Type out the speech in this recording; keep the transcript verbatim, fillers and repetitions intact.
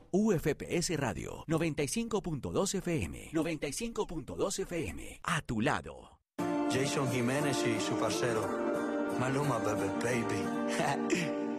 U F P S Radio noventa y cinco punto dos F M. noventa y cinco punto dos F M. A tu lado. Jason Jiménez y su parcero Maluma, baby, baby.